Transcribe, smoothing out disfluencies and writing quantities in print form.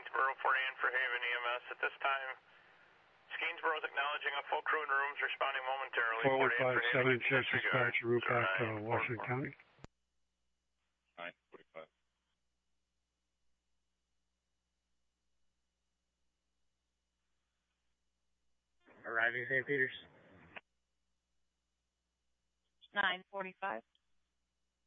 Gainsborough for Ann for Haven EMS. At this time, Gainsborough is acknowledging a full crew in rooms, responding momentarily. 4157 dispatch, Rupac, Washington County. 945. Arriving St. Peters. 945.